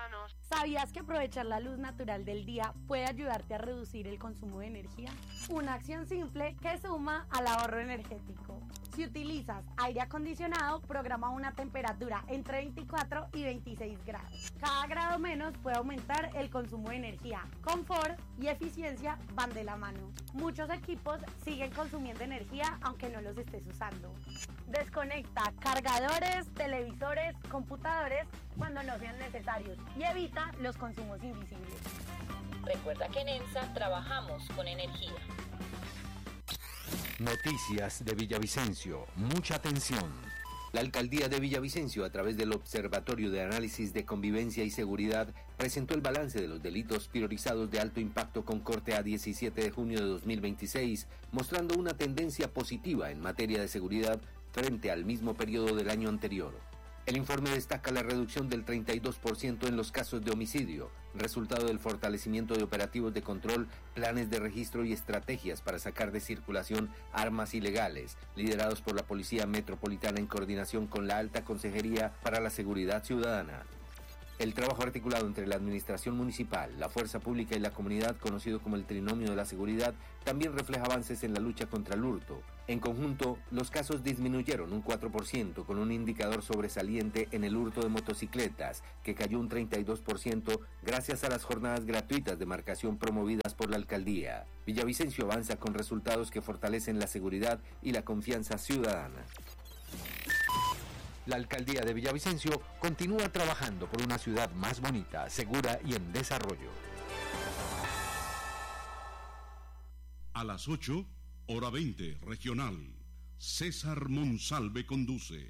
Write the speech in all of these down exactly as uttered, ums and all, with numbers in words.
manos. ¿Sabías que aprovechar la luz natural del día puede ayudarte a reducir el consumo de energía? Una acción simple que suma al ahorro energético. Si utilizas aire acondicionado, programa una temperatura entre veinticuatro y veintiséis grados. Cada grado menos puede aumentar el consumo de energía. Confort y eficiencia van de la mano. Muchos equipos siguen consumiendo energía aunque no los estés usando. Desconecta cargadores, televisores, computadores cuando no sean necesarios y evita los consumos invisibles. Recuerda que en ENSA trabajamos con energía. Noticias de Villavicencio. Mucha atención. La Alcaldía de Villavicencio, a través del Observatorio de Análisis de Convivencia y Seguridad, presentó el balance de los delitos priorizados de alto impacto con corte a diecisiete de junio de dos mil veintiséis, mostrando una tendencia positiva en materia de seguridad frente al mismo periodo del año anterior. El informe destaca la reducción del treinta y dos por ciento en los casos de homicidio, resultado del fortalecimiento de operativos de control, planes de registro y estrategias para sacar de circulación armas ilegales, liderados por la Policía Metropolitana en coordinación con la Alta Consejería para la Seguridad Ciudadana. El trabajo articulado entre la administración municipal, la fuerza pública y la comunidad, conocido como el trinomio de la seguridad, también refleja avances en la lucha contra el hurto. En conjunto, los casos disminuyeron un cuatro por ciento, con un indicador sobresaliente en el hurto de motocicletas, que cayó un treinta y dos por ciento gracias a las jornadas gratuitas de marcación promovidas por la alcaldía. Villavicencio avanza con resultados que fortalecen la seguridad y la confianza ciudadana. La Alcaldía de Villavicencio continúa trabajando por una ciudad más bonita, segura y en desarrollo. A las ocho, hora veinte, regional. César Monsalve conduce.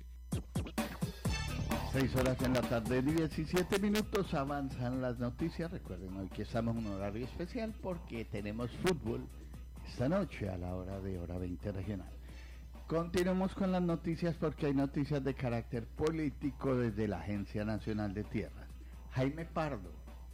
Seis horas en la tarde, diecisiete minutos, avanzan las noticias. Recuerden hoy que estamos en un horario especial porque tenemos fútbol esta noche a la hora de hora veinte regional. Continuemos con las noticias porque hay noticias de carácter político desde la Agencia Nacional de Tierras. Jaime Pardo,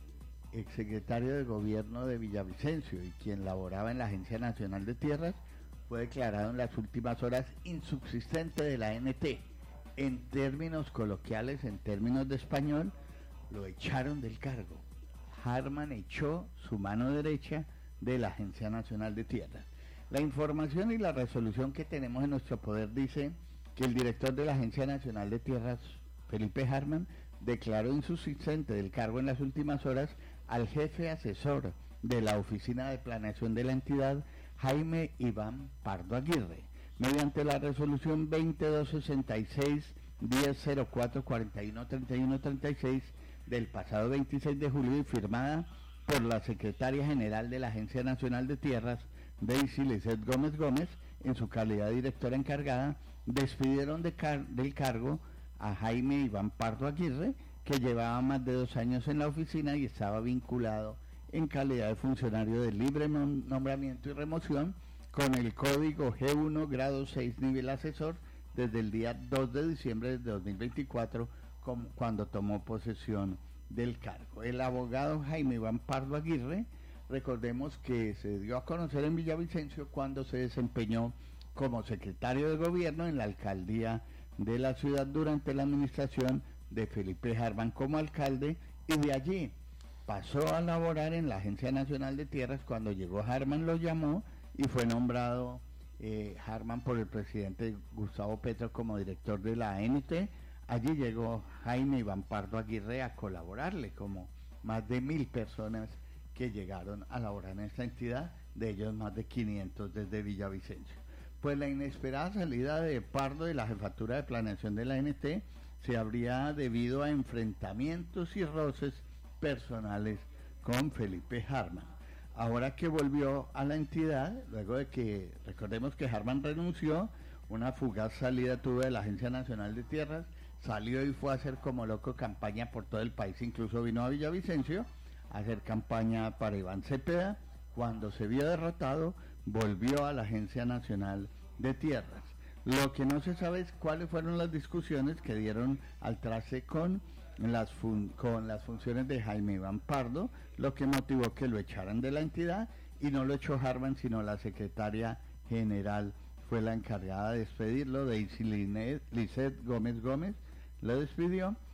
exsecretario de Gobierno de Villavicencio y quien laboraba en la Agencia Nacional de Tierras, fue declarado en las últimas horas insubsistente de la A N T. En términos coloquiales, en términos de español, lo echaron del cargo. Harman echó su mano derecha de la Agencia Nacional de Tierras. La información y la resolución que tenemos en nuestro poder dice que el director de la Agencia Nacional de Tierras, Felipe Harman, declaró insubsistente del cargo en las últimas horas al jefe asesor de la Oficina de Planeación de la entidad, Jaime Iván Pardo Aguirre, mediante la resolución veintidós sesenta y seis, diez cero cuatro, cuarenta y uno treinta y uno treinta y seis del pasado veintiséis de julio y firmada por la secretaria general de la Agencia Nacional de Tierras, Daisy Lizeth Gómez Gómez, en su calidad de directora encargada, despidieron de car del cargo a Jaime Iván Pardo Aguirre, que llevaba más de dos años en la oficina y estaba vinculado en calidad de funcionario de libre nombramiento y remoción con el código G uno, grado seis, nivel asesor, desde el día dos de diciembre de dos mil veinticuatro, como cuando tomó posesión del cargo. El abogado Jaime Iván Pardo Aguirre, recordemos que se dio a conocer en Villavicencio cuando se desempeñó como secretario de gobierno en la alcaldía de la ciudad durante la administración de Felipe Harman como alcalde, y de allí pasó a laborar en la Agencia Nacional de Tierras. Cuando llegó Harman lo llamó y fue nombrado eh, Harman por el presidente Gustavo Petro como director de la A N T. Allí llegó Jaime Iván Pardo Aguirre a colaborarle, como más de mil personas que llegaron a laborar en esta entidad, de ellos más de quinientos desde Villavicencio. Pues la inesperada salida de Pardo de la jefatura de planeación de la A N T se habría debido a enfrentamientos y roces personales con Felipe Harman. Ahora que volvió a la entidad, luego de que, recordemos que Harman renunció, una fugaz salida tuvo de la Agencia Nacional de Tierras, salió y fue a hacer como loco campaña por todo el país, incluso vino a Villavicencio a hacer campaña para Iván Cepeda. Cuando se vio derrotado, volvió a la Agencia Nacional de Tierras. Lo que no se sabe es cuáles fueron las discusiones que dieron al traste con las, fun con las funciones de Jaime Iván Pardo, lo que motivó que lo echaran de la entidad, y no lo echó Harman, sino la secretaria general fue la encargada de despedirlo. Daisy Lizeth Gómez Gómez lo despidió,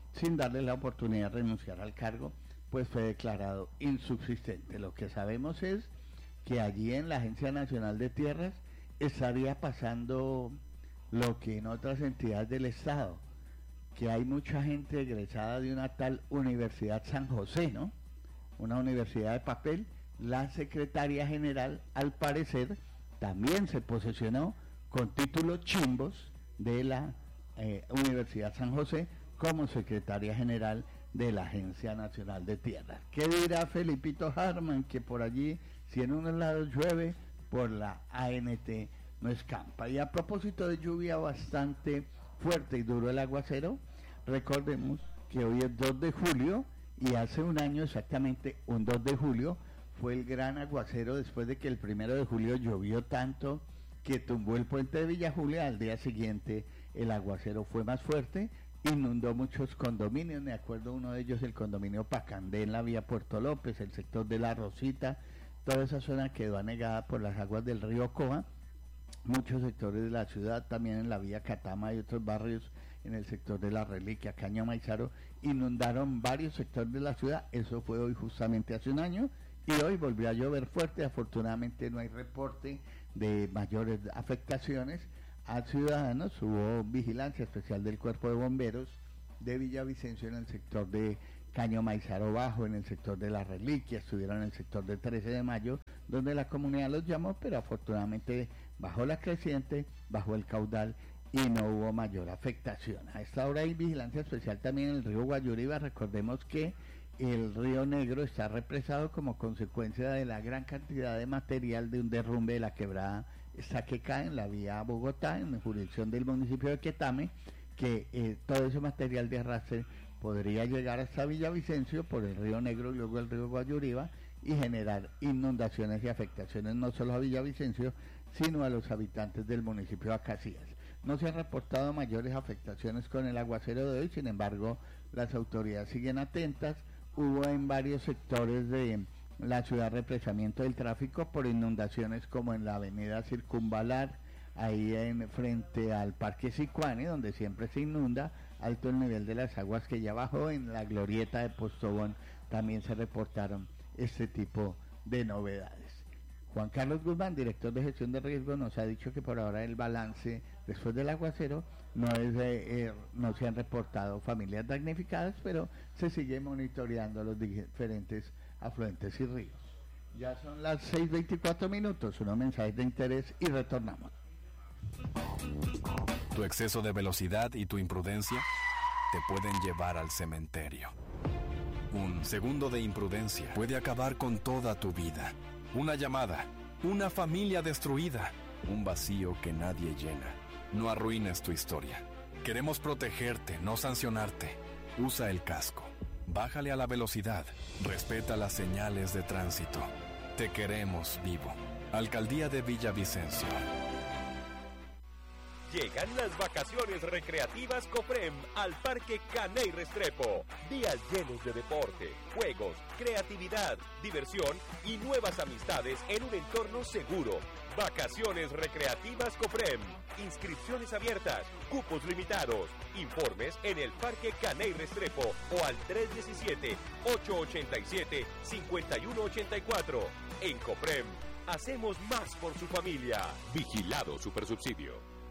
sin darle la oportunidad de renunciar al cargo, pues fue declarado insubsistente. Lo que sabemos es que allí en la Agencia Nacional de Tierras estaría pasando lo que en otras entidades del Estado, que hay mucha gente egresada de una tal Universidad San José, ¿no? Una universidad de papel. La secretaria general, al parecer, también se posesionó con títulos chimbos de la eh, Universidad San José como secretaria general de la Agencia Nacional de Tierras. ¿Qué dirá Felipito Harman? Que por allí, si en unos lados llueve, por la A N T no escampa. Y a propósito de lluvia bastante fuerte y duro el aguacero, recordemos que hoy es dos de julio y hace un año exactamente, un dos de julio, fue el gran aguacero después de que el primero de julio llovió tanto que tumbó el puente de Villa Julia. Al día siguiente el aguacero fue más fuerte, inundó muchos condominios, me acuerdo uno de ellos, el condominio Pacandé en la vía Puerto López, el sector de La Rosita, toda esa zona quedó anegada por las aguas del río Coa, muchos sectores de la ciudad, también en la vía Catama y otros barrios en el sector de La Reliquia, Caño Maizaro, inundaron varios sectores de la ciudad. Eso fue hoy justamente hace un año y hoy volvió a llover fuerte. Afortunadamente no hay reporte de mayores afectaciones a ciudadanos. Hubo vigilancia especial del Cuerpo de Bomberos de Villavicencio en el sector de Caño Maizaro Bajo, en el sector de La Reliquia, estuvieron en el sector del trece de mayo, donde la comunidad los llamó, pero afortunadamente bajó la creciente, bajó el caudal y no hubo mayor afectación. A esta hora hay vigilancia especial también en el río Guayuriba. Recordemos que el río Negro está represado como consecuencia de la gran cantidad de material de un derrumbe de la quebrada Saquecá en la vía Bogotá, en la jurisdicción del municipio de Quetame, que eh, todo ese material de arrastre podría llegar hasta Villavicencio por el río Negro y luego el río Guayuriba y generar inundaciones y afectaciones no solo a Villavicencio, sino a los habitantes del municipio de Acacías. No se han reportado mayores afectaciones con el aguacero de hoy, sin embargo, las autoridades siguen atentas. Hubo en varios sectores de la ciudad represamiento del tráfico por inundaciones, como en la avenida Circunvalar, ahí en frente al Parque Sicuani, donde siempre se inunda, alto el nivel de las aguas que ya bajó. En la glorieta de Postobón también se reportaron este tipo de novedades. Juan Carlos Guzmán, director de gestión de riesgo, nos ha dicho que por ahora el balance después del aguacero no es eh, eh, no se han reportado familias damnificadas, pero se sigue monitoreando los diferentes afluentes y ríos. Ya son las seis veinticuatro minutos, unos mensajes de interés y retornamos. Tu exceso de velocidad y tu imprudencia te pueden llevar al cementerio. Un segundo de imprudencia puede acabar con toda tu vida. Una llamada, una familia destruida, un vacío que nadie llena. No arruines tu historia. Queremos protegerte, no sancionarte. Usa el casco. Bájale a la velocidad. Respeta las señales de tránsito. Te queremos vivo. Alcaldía de Villavicencio. Llegan las vacaciones recreativas Coprem al Parque Caney Restrepo. Días llenos de deporte, juegos, creatividad, diversión y nuevas amistades en un entorno seguro. Vacaciones recreativas Coprem. Inscripciones abiertas, cupos limitados. Informes en el Parque Caney Restrepo o al tres uno siete, ocho ocho siete, cinco uno ocho cuatro. En Coprem, hacemos más por su familia. Vigilado Supersubsidio.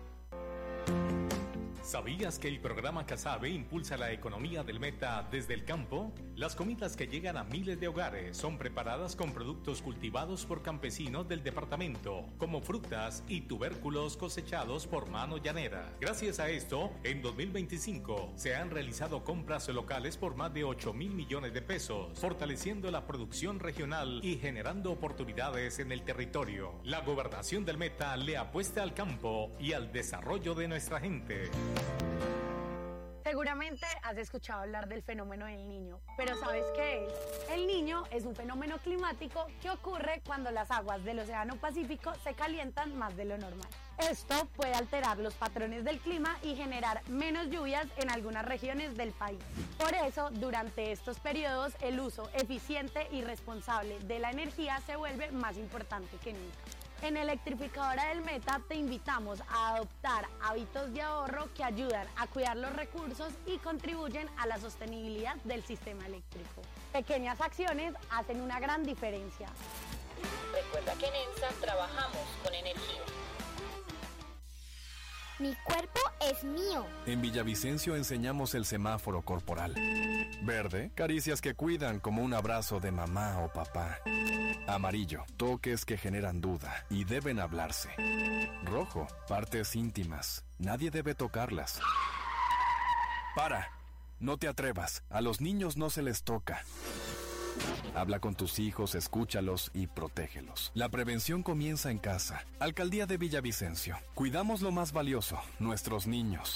¿Sabías que el programa Casabe impulsa la economía del Meta desde el campo? Las comidas que llegan a miles de hogares son preparadas con productos cultivados por campesinos del departamento, como frutas y tubérculos cosechados por mano llanera. Gracias a esto, en dos mil veinticinco se han realizado compras locales por más de ocho mil millones de pesos, fortaleciendo la producción regional y generando oportunidades en el territorio. La gobernación del Meta le apuesta al campo y al desarrollo de nuestra gente. Seguramente has escuchado hablar del fenómeno del Niño, pero ¿sabes qué es? El Niño es un fenómeno climático que ocurre cuando las aguas del Océano Pacífico se calientan más de lo normal. Esto puede alterar los patrones del clima y generar menos lluvias en algunas regiones del país. Por eso, durante estos periodos, el uso eficiente y responsable de la energía se vuelve más importante que nunca. En Electrificadora del Meta te invitamos a adoptar hábitos de ahorro que ayudan a cuidar los recursos y contribuyen a la sostenibilidad del sistema eléctrico. Pequeñas acciones hacen una gran diferencia. Recuerda que en ENSA trabajamos con energía. Mi cuerpo es mío. En Villavicencio enseñamos el semáforo corporal. Verde, caricias que cuidan como un abrazo de mamá o papá. Amarillo, toques que generan duda y deben hablarse. Rojo, partes íntimas, nadie debe tocarlas. Para, no te atrevas, a los niños no se les toca. Habla con tus hijos, escúchalos y protégelos. La prevención comienza en casa. Alcaldía de Villavicencio. Cuidamos lo más valioso, nuestros niños.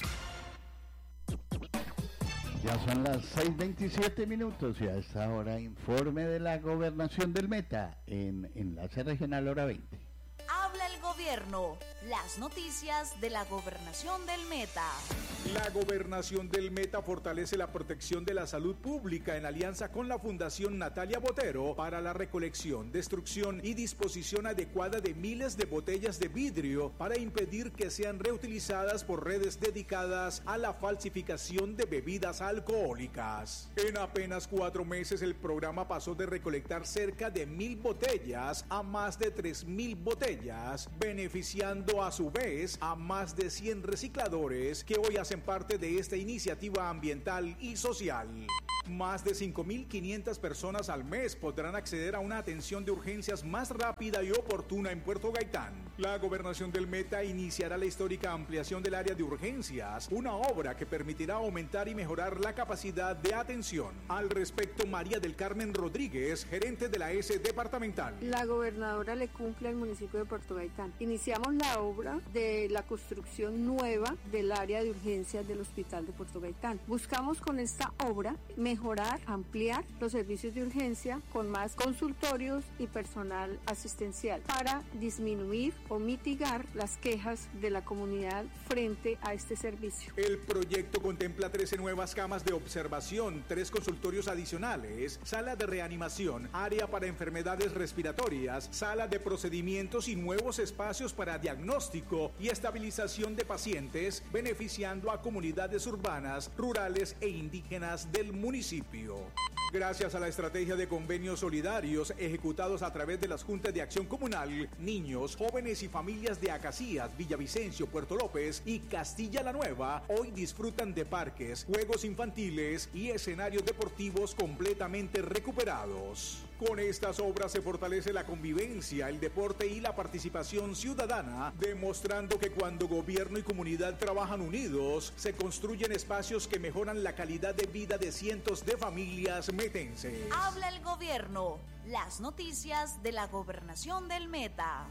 Ya son las seis veintisiete minutos y a esta hora informe de la Gobernación del Meta en Enlace Regional Hora veinte. Habla el gobierno. Las noticias de la Gobernación del Meta. La Gobernación del Meta fortalece la protección de la salud pública en alianza con la Fundación Natalia Botero para la recolección, destrucción y disposición adecuada de miles de botellas de vidrio para impedir que sean reutilizadas por redes dedicadas a la falsificación de bebidas alcohólicas. En apenas cuatro meses el programa pasó de recolectar cerca de mil botellas a más de tres mil botellas, beneficiando a su vez a más de cien recicladores que hoy hacen parte de esta iniciativa ambiental y social. Más de cinco mil quinientas personas al mes podrán acceder a una atención de urgencias más rápida y oportuna en Puerto Gaitán. La Gobernación del Meta iniciará la histórica ampliación del área de urgencias, una obra que permitirá aumentar y mejorar la capacidad de atención. Al respecto, María del Carmen Rodríguez, gerente de la S departamental. La gobernadora le cumple al municipio de Puerto Gaitán. Iniciamos la obra de la construcción nueva del área de urgencias del Hospital de Puerto Gaitán. Buscamos con esta obra mejorar, ampliar los servicios de urgencia con más consultorios y personal asistencial para disminuir o mitigar las quejas de la comunidad frente a este servicio. El proyecto contempla trece nuevas camas de observación, tres consultorios adicionales, sala de reanimación, área para enfermedades respiratorias, sala de procedimientos y nuevos espacios para diagnóstico y estabilización de pacientes, beneficiando a comunidades urbanas, rurales e indígenas del municipio. Gracias a la estrategia de convenios solidarios ejecutados a través de las Juntas de Acción Comunal, niños, jóvenes y familias de Acacías, Villavicencio, Puerto López y Castilla la Nueva hoy disfrutan de parques, juegos infantiles y escenarios deportivos completamente recuperados. Con estas obras se fortalece la convivencia, el deporte y la participación ciudadana, demostrando que cuando gobierno y comunidad trabajan unidos, se construyen espacios que mejoran la calidad de vida de cientos de familias metenses. Habla el gobierno. Las noticias de la Gobernación del Meta.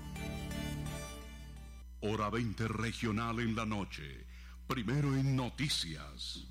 Hora veinte regional en la noche. Primero en noticias.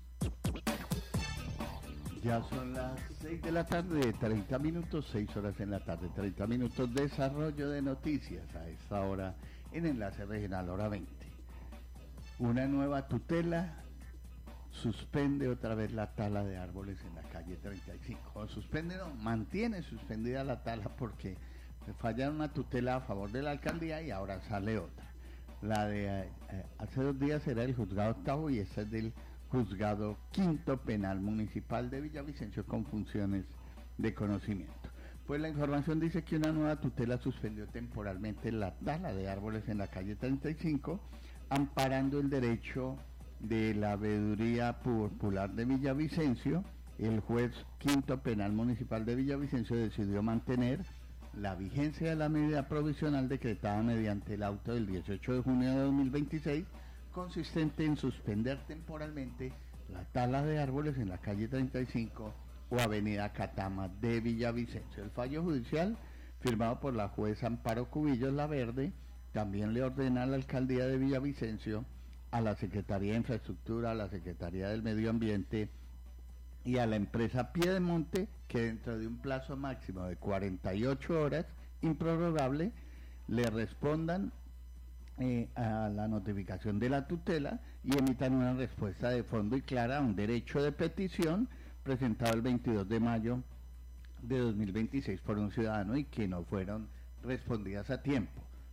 Ya son las seis de la tarde, treinta minutos, seis horas en la tarde, treinta minutos. Desarrollo de noticias a esta hora en Enlace Regional Hora veinte. Una nueva tutela suspende otra vez la tala de árboles en la calle treinta y cinco. O suspende, no, mantiene suspendida la tala porque fallaron una tutela a favor de la alcaldía y ahora sale otra. La de eh, hace dos días era el juzgado octavo y esta es del Juzgado Quinto Penal Municipal de Villavicencio con funciones de conocimiento. Pues la información dice que una nueva tutela suspendió temporalmente la tala de árboles en la calle treinta y cinco, amparando el derecho de la Veeduría Popular de Villavicencio. El juez Quinto Penal Municipal de Villavicencio decidió mantener la vigencia de la medida provisional decretada mediante el auto del dieciocho de junio de dos mil veintiséis, consistente en suspender temporalmente la tala de árboles en la calle treinta y cinco o avenida Catama de Villavicencio. El fallo judicial, firmado por la jueza Amparo Cubillos Laverde, también le ordena a la alcaldía de Villavicencio, a la Secretaría de Infraestructura, a la Secretaría del Medio Ambiente y a la empresa Piedemonte que dentro de un plazo máximo de cuarenta y ocho horas, improrrogable, le respondan Eh, a la notificación de la tutela y emitan una respuesta de fondo y clara a un derecho de petición presentado el veintidós de mayo de dos mil veintiséis por un ciudadano y que no fueron respondidas a tiempo.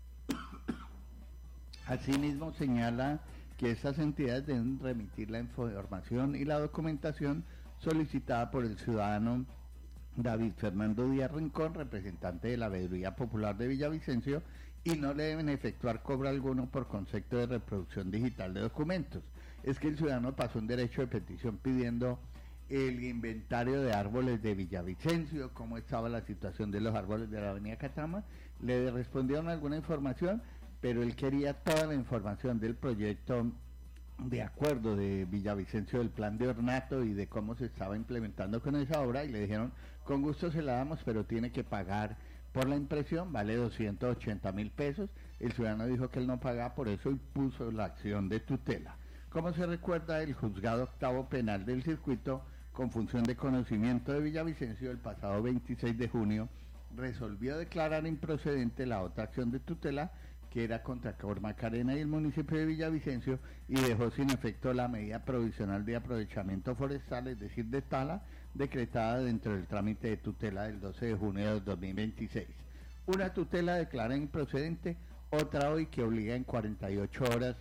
Asimismo, señala que estas entidades deben remitir la información y la documentación solicitada por el ciudadano David Fernando Díaz Rincón, representante de la Veeduría Popular de Villavicencio, y no le deben efectuar cobro alguno por concepto de reproducción digital de documentos. Es que el ciudadano pasó un derecho de petición pidiendo el inventario de árboles de Villavicencio, cómo estaba la situación de los árboles de la avenida Catama. Le respondieron alguna información, pero él quería toda la información del proyecto de acuerdo de Villavicencio, del plan de ornato y de cómo se estaba implementando con esa obra, y le dijeron, con gusto se la damos, pero tiene que pagar por la impresión, vale doscientos ochenta mil pesos. El ciudadano dijo que él no pagaba por eso y puso la acción de tutela. Como se recuerda, el juzgado octavo penal del circuito, con función de conocimiento de Villavicencio, el pasado veintiséis de junio, resolvió declarar improcedente la otra acción de tutela, que era contra Cormacarena y el municipio de Villavicencio, y dejó sin efecto la medida provisional de aprovechamiento forestal, es decir, de tala, decretada dentro del trámite de tutela del doce de junio de dos mil veintiséis. Una tutela declara improcedente, otra hoy que obliga en cuarenta y ocho horas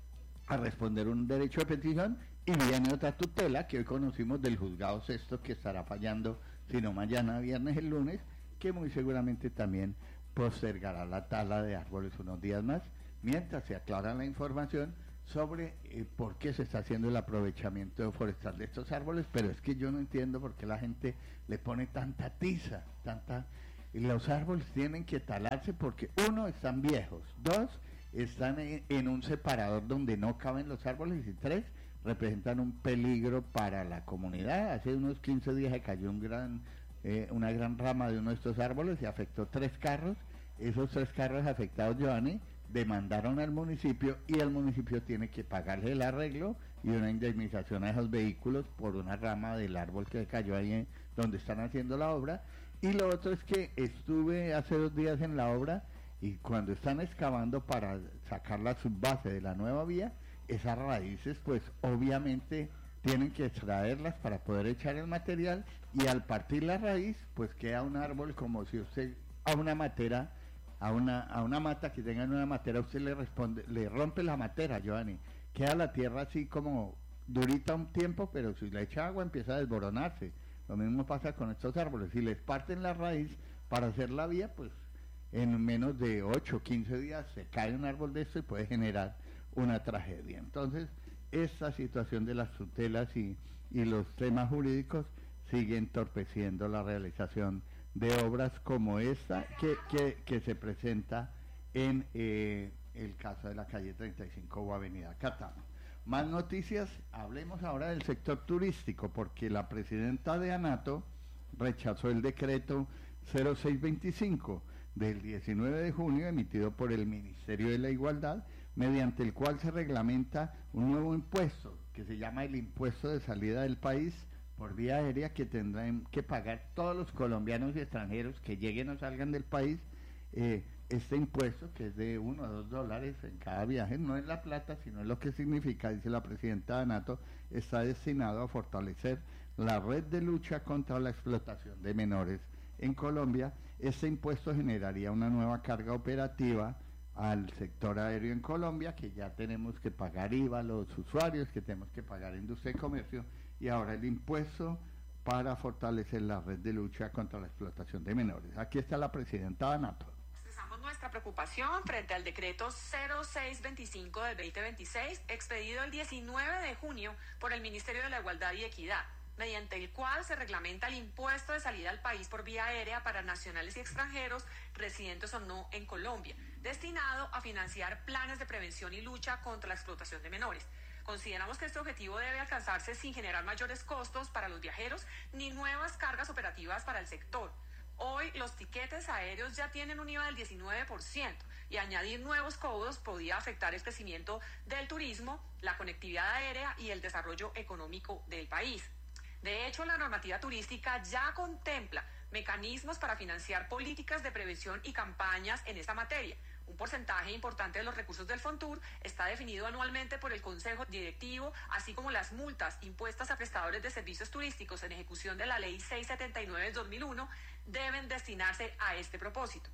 a responder un derecho de petición, y viene otra tutela que hoy conocimos del juzgado sexto, que estará fallando, si no mañana, viernes, el lunes, que muy seguramente también postergará la tala de árboles unos días más, mientras se aclara la información sobre eh, por qué se está haciendo el aprovechamiento forestal de estos árboles. Pero es que yo no entiendo por qué la gente le pone tanta tiza, tanta... Y los árboles tienen que talarse porque, uno, están viejos, dos, están en, en un separador donde no caben los árboles, y tres, representan un peligro para la comunidad. Hace unos quince días se cayó un gran... Eh, una gran rama de uno de estos árboles y afectó tres carros. Esos tres carros afectados, Giovanni, demandaron al municipio, y el municipio tiene que pagarle el arreglo y una indemnización a esos vehículos por una rama del árbol que cayó ahí en, donde están haciendo la obra. Y lo otro es que estuve hace dos días en la obra, y cuando están excavando para sacar la subbase de la nueva vía, esas raíces pues obviamente tienen que extraerlas para poder echar el material, y al partir la raíz pues queda un árbol como si usted a una matera, a una a una mata que tenga una matera, usted le responde, le rompe la matera, Giovanni, queda la tierra así como durita un tiempo, pero si le echa agua empieza a desboronarse. Lo mismo pasa con estos árboles, si les parten la raíz para hacer la vía, pues en menos de ocho o quince días se cae un árbol de esto y puede generar una tragedia. Entonces, esta situación de las tutelas y, y los temas jurídicos sigue entorpeciendo la realización de obras como esta que, que, que se presenta en eh, el caso de la calle treinta y cinco o avenida Catama. Más noticias, hablemos ahora del sector turístico, porque la presidenta de ANATO rechazó el decreto cero seis veinticinco del diecinueve de junio emitido por el Ministerio de la Igualdad, mediante el cual se reglamenta un nuevo impuesto que se llama el impuesto de salida del país por vía aérea, que tendrán que pagar todos los colombianos y extranjeros que lleguen o salgan del país. Eh, este impuesto, que es de uno a dos dólares en cada viaje, no es la plata, sino es lo que significa, dice la presidenta de ANATO, está destinado a fortalecer la red de lucha contra la explotación de menores en Colombia. Este impuesto generaría una nueva carga operativa al sector aéreo en Colombia, que ya tenemos que pagar I V A a los usuarios, que tenemos que pagar industria y comercio, y ahora el impuesto para fortalecer la red de lucha contra la explotación de menores. Aquí está la presidenta de ANATO. Expresamos nuestra preocupación frente al decreto cero seis veinticinco del veinte veintiséis, expedido el diecinueve de junio por el Ministerio de la Igualdad y Equidad, mediante el cual se reglamenta el impuesto de salida al país por vía aérea para nacionales y extranjeros, residentes o no en Colombia, destinado a financiar planes de prevención y lucha contra la explotación de menores. Consideramos que este objetivo debe alcanzarse sin generar mayores costos para los viajeros ni nuevas cargas operativas para el sector. Hoy los tiquetes aéreos ya tienen un I V A del diecinueve por ciento, y añadir nuevos cobros podría afectar el crecimiento del turismo, la conectividad aérea y el desarrollo económico del país. De hecho, la normativa turística ya contempla mecanismos para financiar políticas de prevención y campañas en esta materia. Un porcentaje importante de los recursos del FONTUR está definido anualmente por el Consejo Directivo, así como las multas impuestas a prestadores de servicios turísticos en ejecución de la Ley seiscientos setenta y nueve del dos mil uno deben destinarse a este propósito.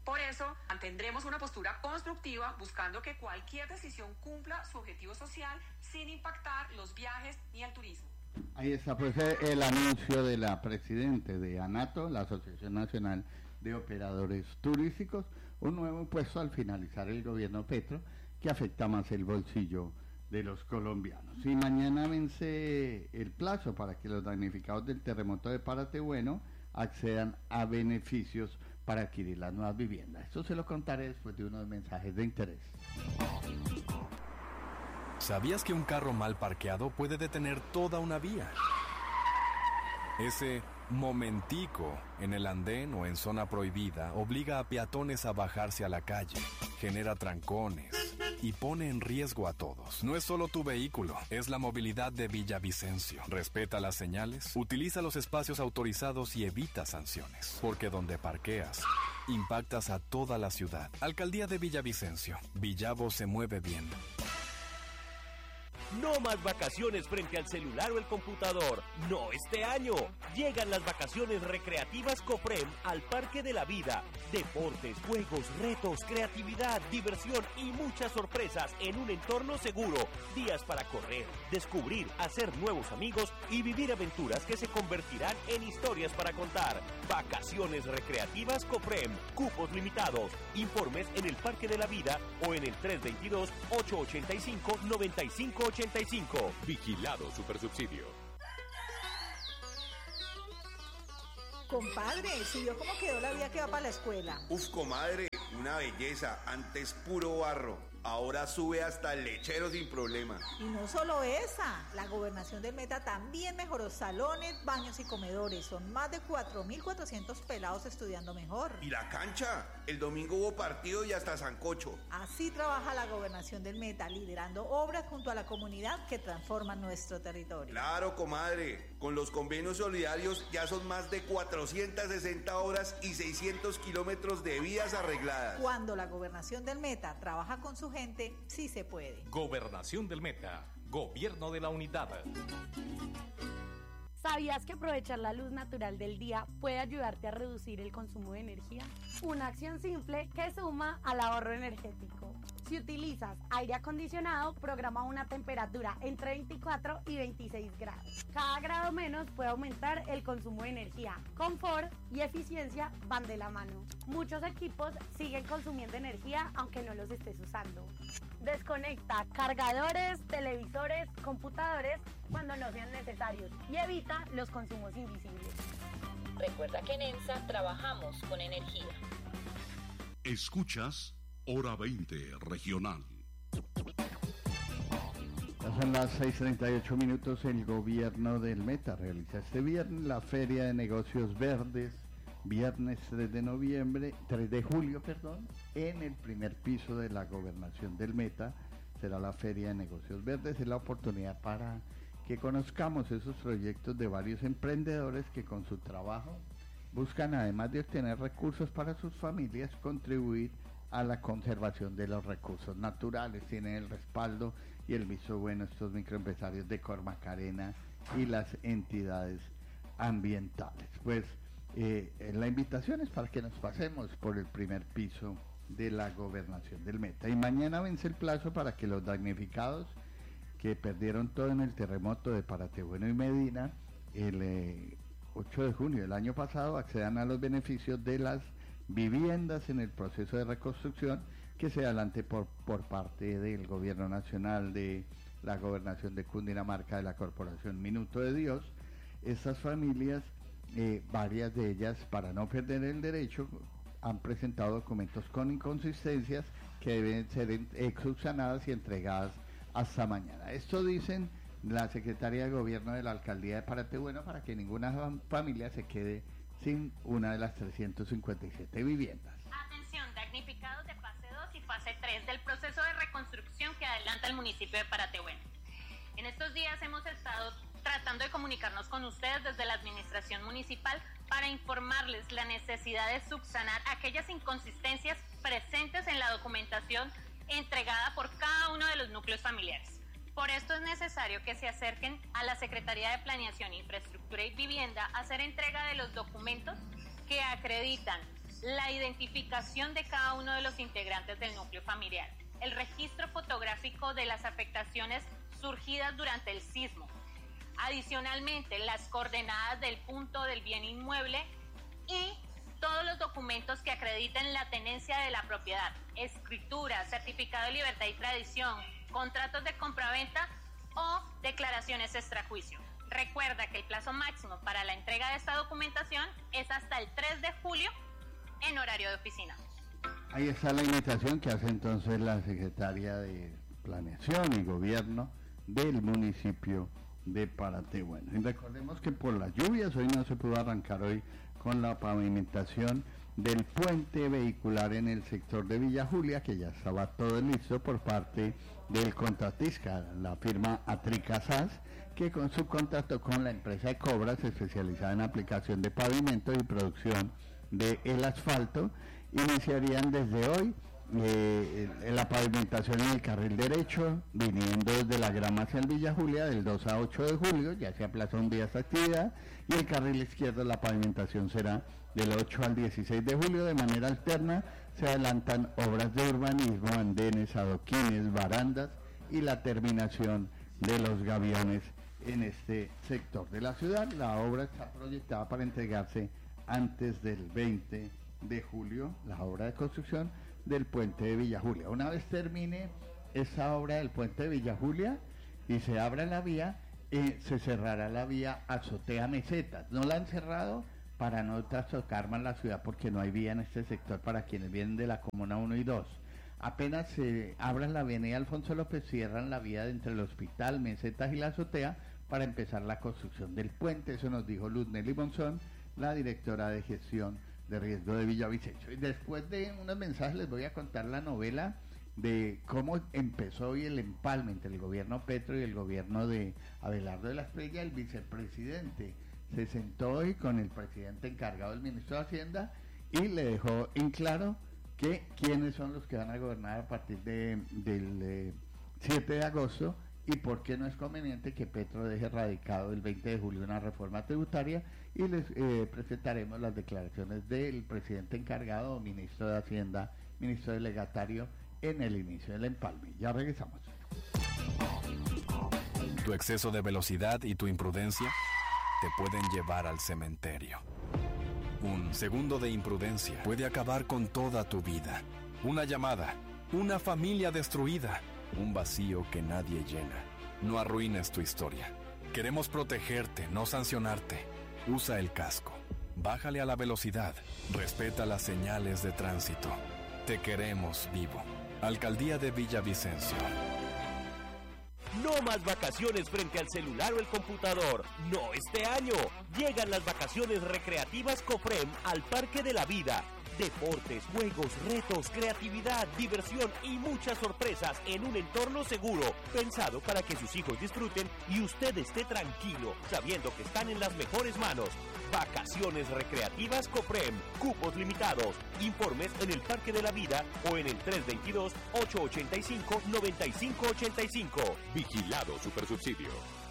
Por eso, mantendremos una postura constructiva buscando que cualquier decisión cumpla su objetivo social sin impactar los viajes ni el turismo. Ahí está pues el anuncio de la presidenta de ANATO, la Asociación Nacional de Operadores Turísticos, un nuevo impuesto al finalizar el gobierno Petro que afecta más el bolsillo de los colombianos. Y mañana vence el plazo para que los damnificados del terremoto de Paratebueno accedan a beneficios para adquirir las nuevas viviendas. Esto se lo contaré después de unos mensajes de interés. ¿Sabías que un carro mal parqueado puede detener toda una vía? Ese momentico en el andén o en zona prohibida obliga a peatones a bajarse a la calle, genera trancones y pone en riesgo a todos. No es solo tu vehículo, es la movilidad de Villavicencio. Respeta las señales, utiliza los espacios autorizados y evita sanciones, porque donde parqueas, impactas a toda la ciudad. Alcaldía de Villavicencio. Villavo se mueve bien. No más vacaciones frente al celular o el computador. No este año. Llegan las vacaciones recreativas Coprem al Parque de la Vida. Deportes, juegos, retos, creatividad, diversión y muchas sorpresas en un entorno seguro. Días para correr, descubrir, hacer nuevos amigos y vivir aventuras que se convertirán en historias para contar. Vacaciones recreativas Coprem. Cupos limitados. Informes en el Parque de la Vida o en el tres dos dos, ocho ocho cinco, nueve cinco ocho cinco. Vigilado Supersubsidio. Compadre, ¿si vio cómo quedó la vía que va para la escuela? Uf, comadre, una belleza. Antes puro barro, ahora sube hasta el lechero sin problema. Y no solo esa, la gobernación del Meta también mejoró salones, baños y comedores. Son más de cuatro mil cuatrocientos pelados estudiando mejor. ¿Y la cancha? El domingo hubo partido y hasta sancocho. Así trabaja la gobernación del Meta, liderando obras junto a la comunidad que transforman nuestro territorio. Claro, comadre. Con los convenios solidarios ya son más de cuatrocientas sesenta obras y seiscientos kilómetros de vías arregladas. Cuando la gobernación del Meta trabaja con su gente, sí se puede. Gobernación del Meta, Gobierno de la Unidad. ¿Sabías que aprovechar la luz natural del día puede ayudarte a reducir el consumo de energía? Una acción simple que suma al ahorro energético. Si utilizas aire acondicionado, programa una temperatura entre veinticuatro y veintiséis grados. Cada grado menos puede aumentar el consumo de energía. Confort y eficiencia van de la mano. Muchos equipos siguen consumiendo energía aunque no los estés usando. Desconecta cargadores, televisores, computadores cuando no sean necesarios y evita los consumos invisibles. Recuerda que en ENSA trabajamos con energía. Escuchas Hora veinte Regional. Ya son las seis treinta y ocho minutos. El gobierno del Meta realiza este viernes la Feria de Negocios Verdes, viernes tres de noviembre, tres de julio, perdón, en el primer piso de la gobernación del Meta. Será la Feria de Negocios Verdes. Es la oportunidad para que conozcamos esos proyectos de varios emprendedores que con su trabajo buscan, además de obtener recursos para sus familias, contribuir a la conservación de los recursos naturales. Tienen el respaldo y el visto bueno estos microempresarios de Cormacarena y las entidades ambientales. Pues eh, la invitación es para que nos pasemos por el primer piso de la gobernación del Meta. Y mañana vence el plazo para que los damnificados que perdieron todo en el terremoto de Paratebueno y Medina el eh, ocho de junio del año pasado accedan a los beneficios de las viviendas en el proceso de reconstrucción que se adelante por, por parte del gobierno nacional, de la gobernación de Cundinamarca, de la corporación Minuto de Dios. Estas familias, eh, varias de ellas, para no perder el derecho, han presentado documentos con inconsistencias que deben ser eh, subsanadas y entregadas hasta mañana. Esto dicen la secretaria de gobierno de la alcaldía de Paratebueno, para que ninguna familia se quede sin una de las trescientas cincuenta y siete viviendas. Atención, damnificados de fase dos y fase tres del proceso de reconstrucción que adelanta el municipio de Paratebueno. En estos días hemos estado tratando de comunicarnos con ustedes desde la administración municipal para informarles la necesidad de subsanar aquellas inconsistencias presentes en la documentación entregada por cada uno de los núcleos familiares. Por esto es necesario que se acerquen a la Secretaría de Planeación, Infraestructura y Vivienda a hacer entrega de los documentos que acreditan la identificación de cada uno de los integrantes del núcleo familiar, el registro fotográfico de las afectaciones surgidas durante el sismo. Adicionalmente, las coordenadas del punto del bien inmueble y todos los documentos que acrediten la tenencia de la propiedad, escritura, certificado de libertad y tradición, contratos de compraventa o declaraciones extrajuicio. Recuerda que el plazo máximo para la entrega de esta documentación es hasta el tres de julio en horario de oficina. Ahí está la invitación que hace entonces la secretaria de Planeación y Gobierno del municipio de Paratebueno. Y recordemos que por las lluvias hoy no se pudo arrancar hoy con la pavimentación del puente vehicular en el sector de Villa Julia, que ya estaba todo listo por parte del contratista, la firma Atricasas, que con su contrato con la empresa de Cobras, especializada en aplicación de pavimento y producción del asfalto, iniciarían desde hoy eh, la pavimentación en el carril derecho, viniendo desde la Grama hacia el Villa Julia, del dos a ocho de julio, ya se aplazó un día esta actividad, y el carril izquierdo la pavimentación será del ocho al dieciséis de julio, de manera alterna se adelantan obras de urbanismo, andenes, adoquines, barandas y la terminación de los gaviones en este sector de la ciudad. La obra está proyectada para entregarse antes del veinte de julio, la obra de construcción del puente de Villa Julia. Una vez termine esa obra del puente de Villa Julia y se abra la vía, eh, se cerrará la vía Azotea Mesetas. No la han cerrado para no trastocar más la ciudad porque no hay vía en este sector para quienes vienen de la Comuna uno y dos. Apenas se abra la avenida Alfonso López, cierran la vía de entre el hospital, Mesetas y la Azotea para empezar la construcción del puente. Eso nos dijo Luz Nelly Monzón, la directora de gestión de riesgo de Villavicencio. Y después de unos mensajes les voy a contar la novela de cómo empezó hoy el empalme entre el gobierno Petro y el gobierno de Abelardo de la Espriella. El vicepresidente se sentó hoy con el presidente encargado, del ministro de Hacienda, y le dejó en claro que quiénes son los que van a gobernar a partir de, del eh, siete de agosto y por qué no es conveniente que Petro deje radicado el veinte de julio una reforma tributaria, y les eh, presentaremos las declaraciones del presidente encargado, ministro de Hacienda, ministro delegatario, en el inicio del empalme. Ya regresamos. Tu exceso de velocidad y tu imprudencia te pueden llevar al cementerio. Un segundo de imprudencia puede acabar con toda tu vida. Una llamada, una familia destruida, un vacío que nadie llena. No arruines tu historia. Queremos protegerte, no sancionarte. Usa el casco. Bájale a la velocidad. Respeta las señales de tránsito. Te queremos vivo. Alcaldía de Villavicencio. No más vacaciones frente al celular o el computador. No este año. Llegan las vacaciones recreativas COFREM al Parque de la Vida. Deportes, juegos, retos, creatividad, diversión y muchas sorpresas en un entorno seguro, pensado para que sus hijos disfruten y usted esté tranquilo, sabiendo que están en las mejores manos. Vacaciones recreativas COFREM, cupos limitados. Informes en el Parque de la Vida o en el tres dos dos, ocho ocho cinco, nueve cinco ocho cinco. Vigilado Supersubsidio.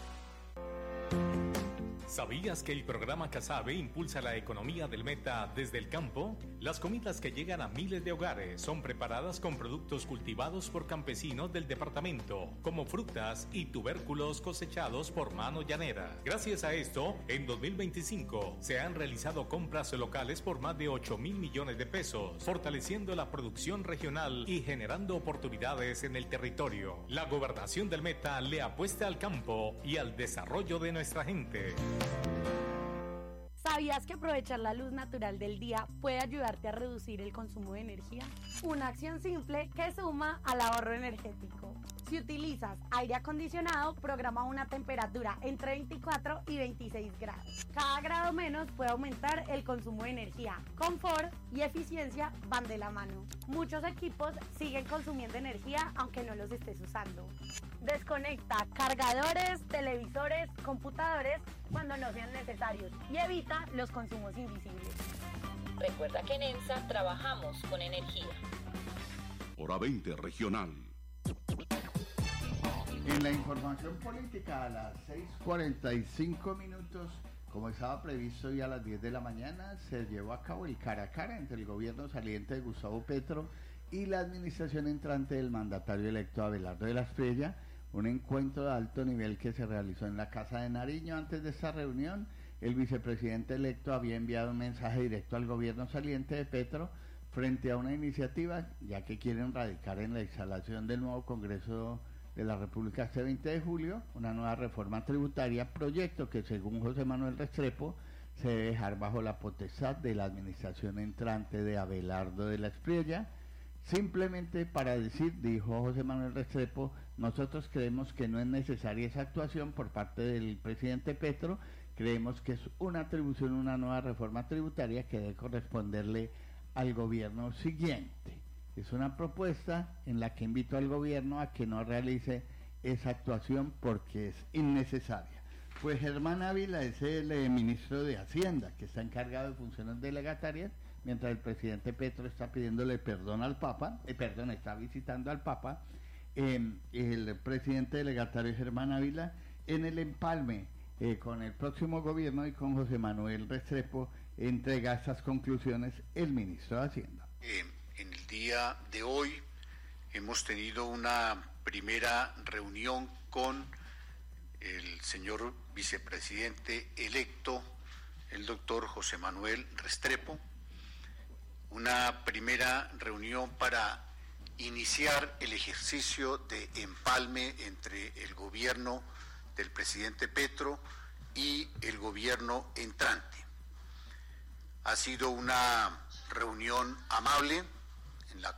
¿Sabías que el programa Casabe impulsa la economía del Meta desde el campo? Las comidas que llegan a miles de hogares son preparadas con productos cultivados por campesinos del departamento, como frutas y tubérculos cosechados por mano llanera. Gracias a esto, en dos mil veinticinco se han realizado compras locales por más de ocho mil millones de pesos, fortaleciendo la producción regional y generando oportunidades en el territorio. La gobernación del Meta le apuesta al campo y al desarrollo de nuestra gente. ¿Sabías que aprovechar la luz natural del día puede ayudarte a reducir el consumo de energía? Una acción simple que suma al ahorro energético. Si utilizas aire acondicionado, programa una temperatura entre veinticuatro y veintiséis grados. Cada grado menos puede aumentar el consumo de energía. Confort y eficiencia van de la mano. Muchos equipos siguen consumiendo energía aunque no los estés usando. Desconecta cargadores, televisores, computadores cuando no sean necesarios y evita los consumos invisibles. Recuerda que en ENSA trabajamos con energía. Hora veinte regional. En la información política a las seis cuarenta y cinco minutos Como estaba previsto hoy a las diez de la mañana, se llevó a cabo el cara a cara entre el gobierno saliente de Gustavo Petro y la administración entrante del mandatario electo Abelardo de la Espriella, un encuentro de alto nivel que se realizó en la Casa de Nariño. Antes de esta reunión, el vicepresidente electo había enviado un mensaje directo al gobierno saliente de Petro frente a una iniciativa, ya que quieren radicar en la instalación del nuevo Congreso de la República este veinte de julio, una nueva reforma tributaria, proyecto que según José Manuel Restrepo se debe dejar bajo la potestad de la administración entrante de Abelardo de la Espriella. Simplemente para decir, dijo José Manuel Restrepo, nosotros creemos que no es necesaria esa actuación por parte del presidente Petro, creemos que es una atribución, una nueva reforma tributaria que debe corresponderle al gobierno siguiente. Es una propuesta en la que invito al gobierno a que no realice esa actuación porque es innecesaria. Pues Germán Ávila es el eh, ministro de Hacienda, que está encargado de funciones delegatarias, mientras el presidente Petro está pidiéndole perdón al Papa, eh, perdón, está visitando al Papa. Eh, el presidente delegatario Germán Ávila en el empalme eh, con el próximo gobierno y con José Manuel Restrepo entrega estas conclusiones el ministro de Hacienda. Eh. En el día de hoy hemos tenido una primera reunión con el señor vicepresidente electo, el doctor José Manuel Restrepo, una primera reunión para iniciar el ejercicio de empalme entre el gobierno del presidente Petro y el gobierno entrante. Ha sido una reunión amable,